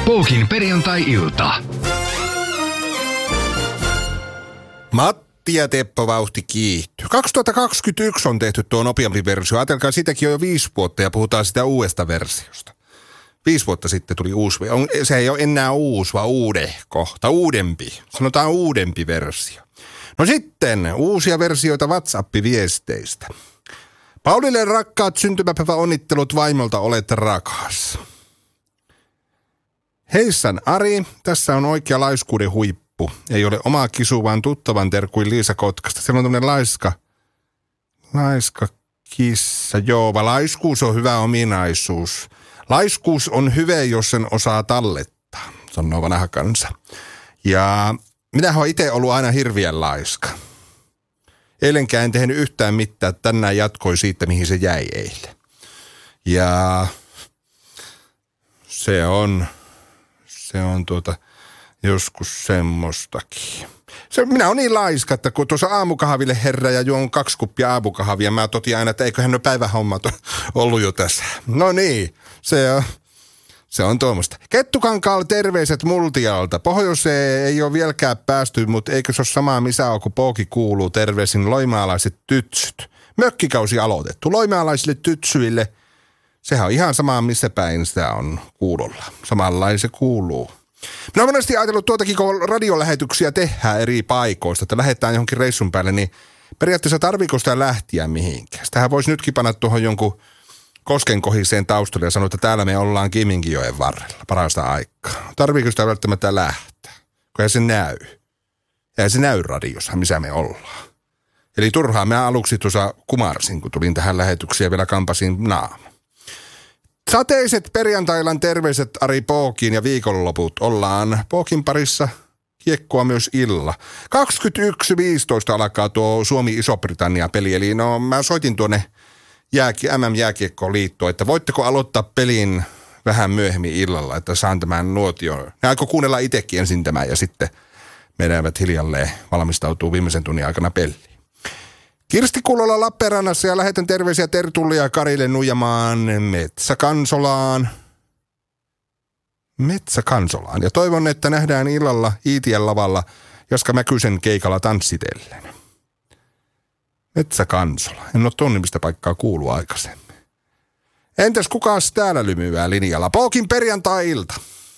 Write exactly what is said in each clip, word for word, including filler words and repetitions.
Pookin perjantai-ilta. Matti ja Teppo vauhti kiihtyy. kaksituhattakaksikymmentäyksi on tehty tuo nopeampi versio. Ajatelkaa, siitäkin on jo viisi vuotta ja puhutaan sitä uudesta versiosta. Viisi vuotta sitten tuli uusi. Se ei ole enää uusi, vaan uudehko. Tai uudempi. Sanotaan uudempi versio. No sitten uusia versioita WhatsApp-viesteistä. Paulille rakkaat syntymäpäivä onnittelut vaimolta, olet rakas. Heissan Ari, tässä on oikea laiskuuden huippu. Ei ole omaa kisu, vaan tuttavan terkuin Liisa Kotkasta. Siellä on tämmöinen laiska, laiska kissa. Joo, vaan laiskuus on hyvä ominaisuus. Laiskuus on hyvä, jos sen osaa tallettaa, sanoo vanha kansa. Ja minä olen itse ollut aina hirviän laiska. Eilenkään en tehnyt yhtään mitään, tänään jatkoi siitä, mihin se jäi eilen. Ja se on, se on tuota joskus semmoistakin. Se, minä olen niin laiska, että kun tuossa aamukahville herra ja juon kaksi kuppia aamukahvia, mä totin aina, että eiköhän ne päivähommat ollut jo tässä. No niin, se on, se on tuommoista. Kettukankaalla terveiset Multialta. Pohjoiseen ei ole vieläkään päästy, mutta eikö se ole samaa missä on, kun Pooki kuuluu. Terveisin loimaalaiset tytsyt. Mökkikausi aloitettu. Loimaalaisille tytsyille, sehän on ihan sama missä päin sitä on kuulolla. Samanlainen se kuuluu. Minä olen monesti ajatellut tuotakin, kun radiolähetyksiä tehdään eri paikoista, että lähdetään johonkin reissun päälle, niin periaatteessa tarviiko sitä lähtiä mihinkään? Sitähän voisi nytkin panna tuohon jonkun koskenkohiseen taustalle ja sanoa, että täällä me ollaan Kiminkijoen varrella parasta aikaa. Tarviiko sitä välttämättä lähteä? Kun ei se näy. Ei se näy radiossa, missä me ollaan. Eli turhaan mä aluksi tuossa kumarsin, kun tulin tähän lähetykseen ja vielä kampasin naama. Sateiset perjantailan terveiset Ari Pookiin ja viikonloput. Ollaan Pookin parissa kiekkoa myös illa. kaksikymmentäyksi viisitoista alkaa tuo Suomi-Iso-Britannia-peli. Eli no mä soitin tuonne jääki, M M-jääkiekko-liittoon, että voitteko aloittaa pelin vähän myöhemmin illalla, että saan tämän nuotion. Ne aikoo kuunnella itsekin ensin tämän ja sitten menevät hiljalleen valmistautuu viimeisen tunnin aikana peliin. Kirsti Kullola Lappeenrannassa ja lähetän terveisiä Tertulle ja Karille Nuijamaan Metsäkansolaan. Metsäkansolaan. Ja toivon, että nähdään illalla Iitien lavalla Jaska Mäkysen keikalla tanssitellen. Metsäkansola. En ole tuon nimistä paikkaa kuullut aikaisemmin. Entäs kukas täällä lymyää linjalla? Pookin perjantai-ilta.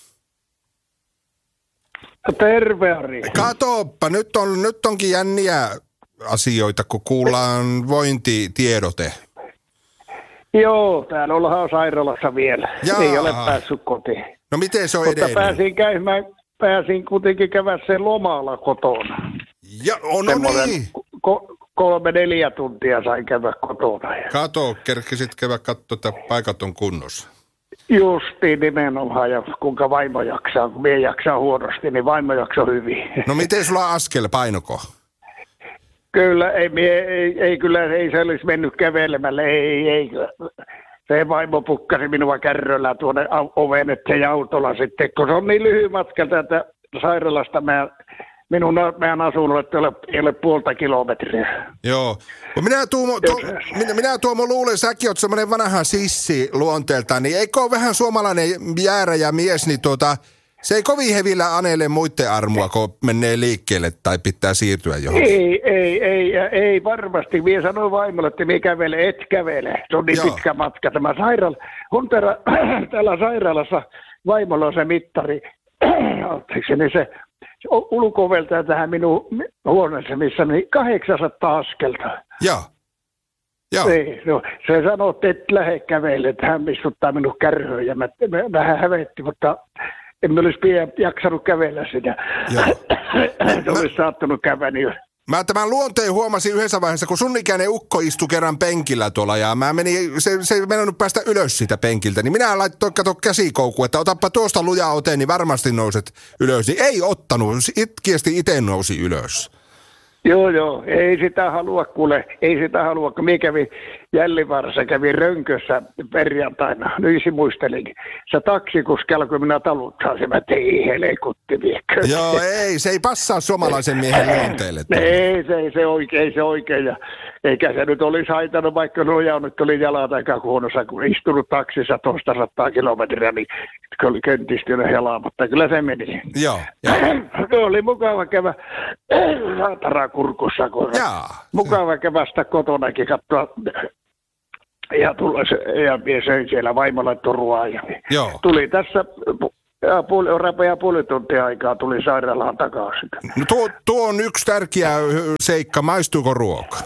Terve, Ari. Katoppa, nyt, on, nyt onkin jänniä asioita, kun kuullaan vointitiedote. Joo, täällä ollaan sairaalassa vielä. Jaa. Ei ole päässyt kotiin. No miten se on Mutta edennyt? pääsin käymään, pääsin kuitenkin käväseen lomalla kotona. Ja, oh, no niin. Ko- kolme, neljä tuntia sain käydä kotona. Kato, kerkesit käydä katsoa, että paikat on kunnossa. Justiin nimenomaan, ja kuinka vaimo jaksaa. Kun mie jaksaa huonosti, niin vaimo jaksaa hyvin. No miten sulla askel, painoko? Kyllä, ei, mie, ei, ei kyllä, ei se olisi mennyt kävelemällä, ei, ei. Se vaimo pukkasi minua kärröllä tuonne oven eteen autolla sitten, kun se on niin lyhyt matka täältä sairaalasta. Mä, minun, mä en asunut, että ei ole, ei ole puolta kilometriä. Joo. Minä Tuomo, tu, minä, minä Tuomo luulen, säkin oot semmoinen vanha sissi luonteeltaan, niin eikö ole vähän suomalainen jäärä ja mies, niin tuota, se ei kovin hevillä anele muiden armua, kun menee liikkeelle tai pitää siirtyä johonkin. Ei, ei, ei, ei varmasti. Minä sanoin vaimolle, että minä kävele, et kävele. Se on niin Joo. pitkä matka. Tämä sairaala, on täällä, täällä sairaalassa vaimolla on se mittari, anteeksi, niin se ulko-ovelta tähän minun huoneeseen, missä niin kahdeksansataa askelta. Joo. Joo. Ei, no, se sanoi, että et lähde kävele, että hän mistuttaa minun kärryyn ja mä, mä, vähän hävetti, mutta en mä olisi pian jaksanut kävellä sitä. Se olisi saattanut käydä niin. Mä tämän luonteen huomasin yhdessä vaiheessa, kun sun ikäinen ukko istui kerran penkillä tuolla ja mä menin, se, se ei mennyt päästä ylös siitä penkiltä, niin minä laittoin kato käsikoukku, että otappa tuosta luja ote, niin varmasti nouset ylös. Niin ei ottanut, itkiesti itse nousi ylös. Joo, joo, ei sitä halua kuule, ei sitä halua, kun minä kävin Jällivaarassa kävi Rönkössä perjantaina. Nyisi muistelin. Se taksikuski alkoi minä taluttaisin. Mä tein helekutti viekö. Joo, ei. Se ei passaa suomalaisen miehen luonteelle. Ei, se ei se oikein, se oikein. Ja eikä se nyt olisi haitannut, vaikka nojannut oli jalat aika huonossa, kun istunut taksissa toista sataa kilometriä, niin oli köntistynyt helaamatta. Kyllä se meni. Joo. joo. Oli mukava käydä saatarakurkussa, kun mukava kävästä kotonakin katsoa. Ja, tulla, ja söin siellä vaimolle turvaa. Ja tuli tässä ja puoli, rapea puoli tuntia aikaa tuli sairaalaan takaisin. No tuo, tuo on yksi tärkeä seikka. Maistuuko ruoka?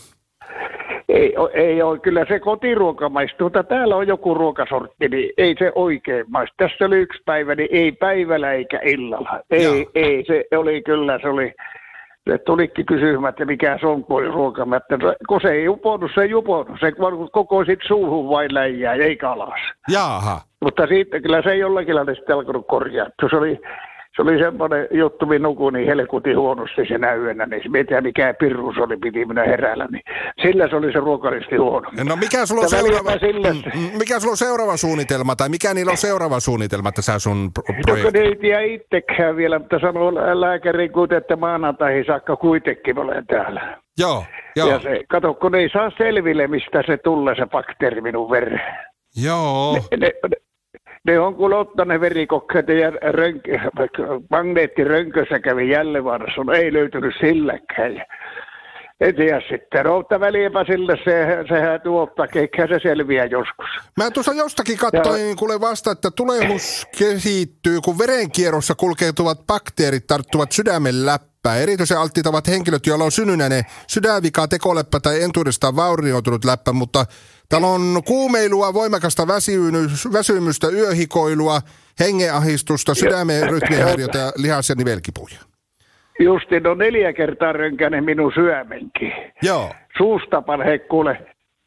Ei, ei ole. Kyllä se kotiruoka maistuu, mutta täällä on joku ruokasortti, niin ei se oikein maistu. Tässä oli yksi päivä, niin ei päivällä eikä illalla. Ei, Joo. ei, se oli kyllä, se oli... Se tulikin kysymään, että mikä se on, kun oli ruokamme. Kun se ei juponut, se ei juponut. Se koko sit suuhun vain läijää, eikä alas. Jaaha. Mutta siitä kyllä se ei jollakin lailla sitten alkanut korjaa. Se oli, se oli semmoinen juttu, minä nukuin niin helkutin huonosti senä yönä. Niin mietin, mikä pirus oli, piti minä heräällä. Niin sillä se oli se ruokalisti huono. No mikä sulla on seuraava, mikä sulla on seuraava suunnitelma, tai mikä niillä on seuraava suunnitelma tässä sun projekti? No ei tiedä itsekään vielä, mutta sanoo lääkäri kuitenkin, että maanantaihin saakka kuitenkin olen täällä. Joo, joo. Ja se, kato, kun ne ei saa selville, mistä se tulee se bakteeri minun vereen. Joo. Ne, ne, ne, ne on kuule ottaneet verikokkeita ja rönk, magneettirönkössä kävi Jällevaarassa, no ei löytynyt silläkään. En tiedä sitten. No, mutta väliäpä sille se, sehän tuottaa, eikä se selviää joskus. Mä tuossa jostakin katsoin kuule vasta, että tulehus kehittyy, kun verenkierrossa kulkeutuvat bakteerit tarttuvat sydämen läppään. Erityisen alttiita ovat henkilöt, joilla on synnynnäinen sydänvika, tekoläppä tai entuudestaan vaurioitunut läppä, mutta täällä on kuumeilua, voimakasta väsymystä, yöhikoilua, hengenahistusta, sydämen rytmihäiriötä ja lihas- ja nivelkipuja. Justin on neljä kertaa rönkänen minun syömenkin. Joo. Suustapan he kuule,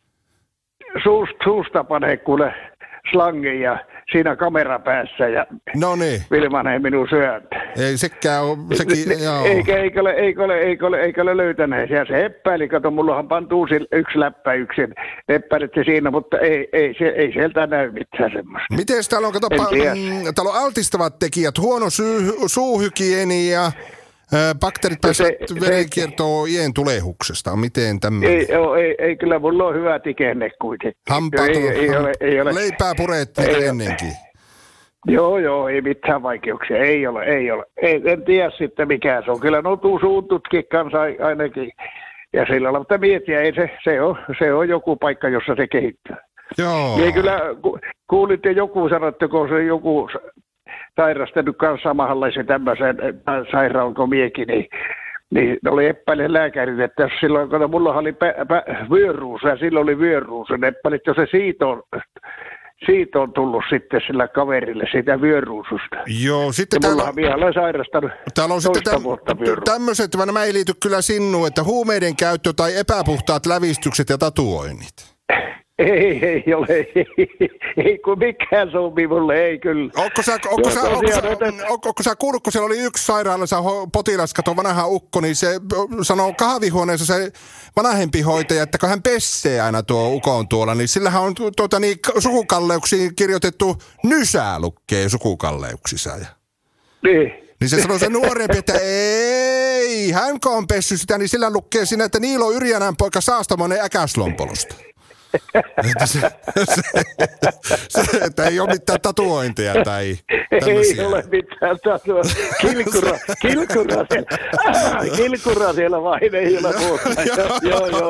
suust, suustapan he kuule slangin ja siinä kamerapäässä ja no niin. Vilmanen minun syöntä. Ei sekään ole, sekin, joo. Eikä, eikä, ole, eikä, ole, eikä, ole, eikä ole löytäneet. Ja se heppäili, kato, mullahan pantuu yksi läppä yksin. Heppäilitte siinä, mutta ei, ei, se, ei sieltä näy mitään semmoista. Miten täällä on, kato, pa, mm, täällä on altistavat tekijät, huono syy, suuhygieni ja bakteerit pääsevät verenkiertoon iän tulehuksesta. Miten tämmöinen? Ei, ei, ei, kyllä mulla on hyvä tikenne kuitenkin. Hampaat ei, ei, ole, ei ole. Leipää pureet niin ennenkin. Joo, joo, ei mitään vaikeuksia. Ei ole, ei ole. Ei, en tiedä sitten mikä se on. Kyllä notuu suuntutkin kanssa ainakin. Ja sillä lailla, mutta mietiä, ei se, se, on, se on joku paikka, jossa se kehittyy. Joo. Ei kyllä, ku, kuulitte joku sanoa, että kun se joku sairastanut kanssa samanlaisen tämmöisen sairaan kuin miekin, niin, niin oli epäilen lääkärit, että jos silloin, kun mulla oli pä, pä, vyöruus, ja silloin oli vyöruus, niin epäilen, että se siitä on, siitä on tullut sitten sillä kaverille siitä vyöruususta. Joo, sitten ja täällä mulla on vielä sairastunut täällä on sitten täm, tämmöiset, vaan nämä ei liity kyllä sinuun, että huumeiden käyttö tai epäpuhtaat lävistykset ja tatuoinnit. Ei, ei ole, ei, ei kun mikään sovi mulle, ei kyllä. Onko sä, onko sä, onko sä, onko, onko sä kuullut, kun siellä oli yksi sairaalassa potilas, kato vanha ukko, niin se sanoo kahvihuoneessa se vanhempi hoitaja, että kun hän pessee aina tuo ukon tuolla, niin sillähän on tuota niin sukukalleuksiin kirjoitettu nysää lukkee sukukalleuksissa. Niin. Niin se sanoo se nuorempi, että ei, hän kun on pessy sitä, niin sillä lukee siinä, että Niilo Yrjänän poika Saastamoinen Äkäslompolosta. Että, se, se, se, että ei ole mitään tatuointeja tai tämmöisiä. Ei ole mitään tatuointeja. Kilkura, kilkura siellä. Ah, kilkura siellä vain, ei ole muuta. Joo, joo.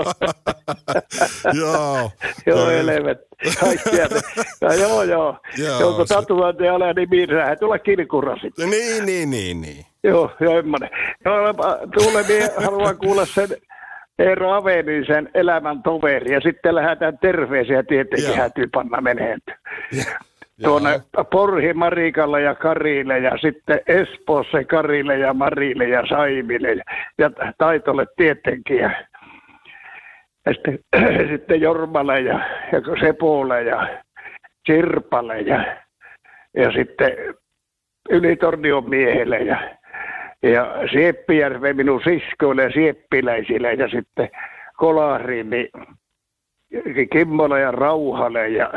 Joo. Joo, elemet. Joo, joo. Onko tatuointeja ole, niin minä tulla kilkura sitten. Niin, niin, niin, niin. Joo, joo, emmoinen. Tuule, minä haluan kuulla sen Eero Avenisen elämän toveri, ja sitten lähdetään terveisiä tietenkin hätyy panna meneen. Tuonne Porhi Marikalle ja Karille ja sitten Espoossa Karille ja Marille ja Saimille ja, ja Taitolle tietenkin. Ja, ja sitten, sitten Jormalle ja, ja Sepolle ja Sirpalle ja, ja sitten Ylitornion miehelle ja Ja Sieppijärven minun siskoille ja sieppiläisille ja sitten Kolariin, niin Kimmolle ja Rauhalle ja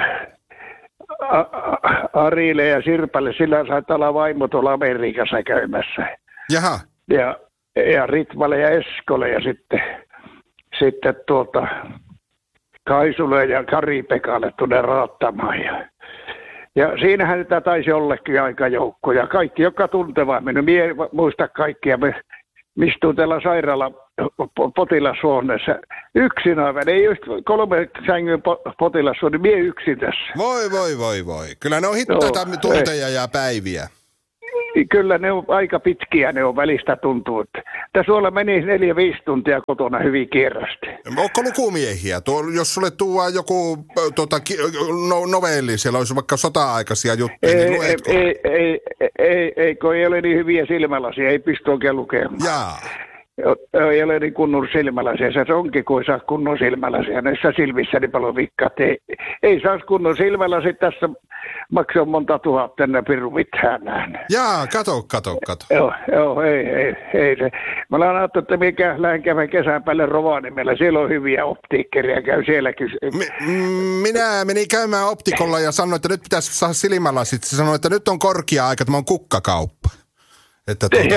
Arille ja Sirpalle. Sillä saattaa olla vaimo tuolla Amerikassa käymässä. Jaha. Ja, ja Ritvalle ja Eskolle ja sitten, sitten tuota Kaisulle ja Kari-Pekalle tuonne raattamaan. Ja, ja siinähän sitä taisi ollekin aika joukko. Ja kaikki, jotka tuntevat minun, minä en muista kaikkia. Me mistun täällä sairaala potilashuoneessa yksin aivan. Ei just kolme sängyn potilashuone, minä yksin tässä. Voi, voi, voi, voi. Kyllä ne on hittaita no, tunteja ei. ja päiviä. Kyllä ne on aika pitkiä, ne on välistä tuntuu. Että suolla meni neljä, viisi tuntia kotona hyvin kierrästi. Onko lukumiehiä? Tuo, jos sulle tuodaan joku tuota, no, novelli, siellä olisi vaikka sota-aikaisia juttuja, ei, niin luetko? Ei, ei, ei, ei, ei, kun ei ole niin hyviä silmälasia, ei pysty oikein lukemaan. Jaa. Ei ole niin kunnon silmälasia. Se onkin, kun ei saa kunnon silmälasia. Näissä silmissä niin paljon vikkaa. Ei, ei saa kunnon silmälasia. Tässä maksaa monta tuhatta ennen pirun mitään näin. Jaa, kato, kato, kato. Joo, joo ei, ei, ei se. Mä olen ajattellut, että mikä lähden käymään kesän päälle Rovaniemellä. Siellä on hyviä optiikkeria. Käy sielläkin. Mi- minä menin käymään optikolla ja sanoin, että nyt pitäisi saada silmälasit. Se sanoi, että nyt on korkea aika, että mä oon kukkakauppa. Että tuota...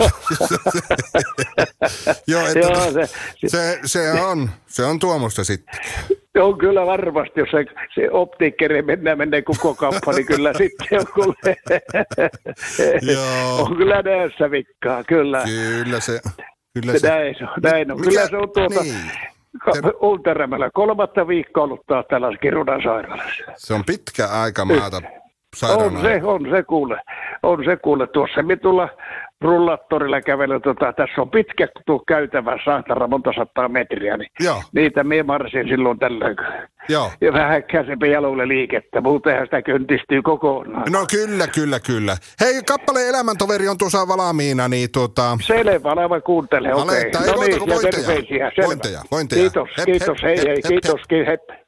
Joo, että Joo, se, se, se, on, se on tuommoista sitten. On kyllä varmasti, jos se, se optiikkeri mennään mennään kukokauppaan, niin kyllä sitten on, kuule, on kyllä näissä vikkaa, kyllä. Kyllä se, kyllä se. Näin on, näin on. Kyllä se on tuota, niin. Ulterämällä kolmatta viikkoa ollut taas tällaisessa Kirunan sairaalassa. Se on pitkä aika maata. On se, on se kuule. On se kuule. Tuossa me tulla rullattorilla kävely. Tota, tässä on pitkä tuo käytävä saatara, monta sataa metriä. Niin Joo. Niitä me marssin silloin tällöin. Joo. Ja vähän käsempi jaloille liikettä. Muutenhan sitä köntistyy kokonaan. No kyllä, kyllä, kyllä. Hei, kappaleen elämäntoveri on tuossa valmiina, niin tuota... Selvä, alava kuuntele, okei. Okay. No niin, ja terveisiä. Vointeja, vointeja. Kiitos, hep, kiitos, hep, hei, hei, hep, kiitos, hep.